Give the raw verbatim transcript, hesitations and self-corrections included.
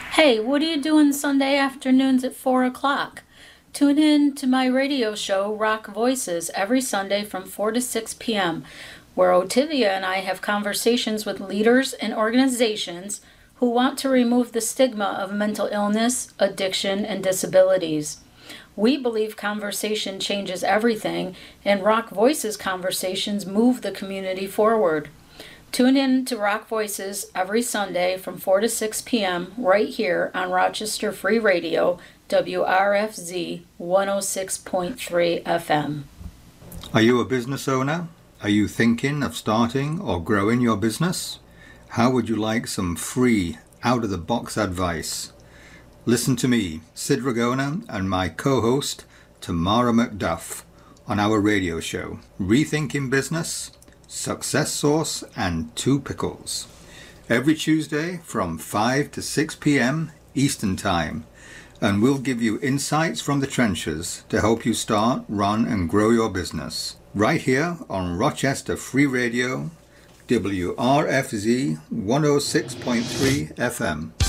Hey, what are you doing Sunday afternoons at four o'clock? Tune in to my radio show, Rock Voices, every Sunday from four to six p.m., where Otivia and I have conversations with leaders and organizations who want to remove the stigma of mental illness, addiction, and disabilities. We believe conversation changes everything, and Rock Voices conversations move the community forward. Tune in to Rock Voices every Sunday from four to six p.m. right here on Rochester Free Radio, W R F Z one oh six point three F M. Are you a business owner? Are you thinking of starting or growing your business? How would you like some free, out-of-the-box advice? Listen to me, Sid Ragona, and my co-host, Tamara McDuff, on our radio show, Rethinking Business, Success Sauce, and Two Pickles, every Tuesday from five to six p.m. Eastern Time, and we'll give you insights from the trenches to help you start, run, and grow your business, right here on Rochester Free Radio, W R F Z one oh six point three F M.